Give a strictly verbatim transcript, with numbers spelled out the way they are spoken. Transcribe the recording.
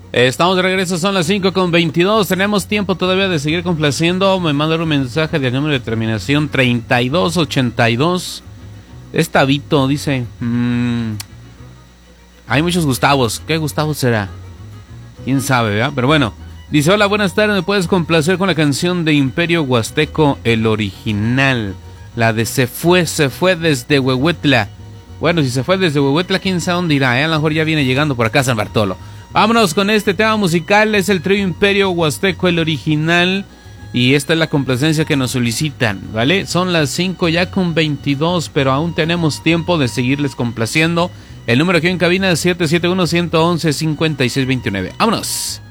Estamos de regreso, son las cinco con veintidós. Tenemos tiempo todavía de seguir complaciendo. Me mandaron un mensaje de número de terminación treinta y dos ochenta y dos. Es Tabito, dice. Mmm, hay muchos Gustavos. ¿Qué Gustavo será? Quién sabe, ¿verdad? Pero bueno. Dice: hola, buenas tardes. ¿Me puedes complacer con la canción de Imperio Huasteco, el original? La de Se fue, se fue desde Huehuetla. Bueno, si se fue desde Huehuetla, quién sabe dónde irá, ¿eh? A lo mejor ya viene llegando por acá a San Bartolo. Vámonos con este tema musical. Es el trío Imperio Huasteco, el original. Y esta es la complacencia que nos solicitan, ¿vale? Son las cinco ya con veintidós, pero aún tenemos tiempo de seguirles complaciendo. El número aquí en cabina es siete siete uno, uno uno, cinco seis dos nueve. ¡Vámonos!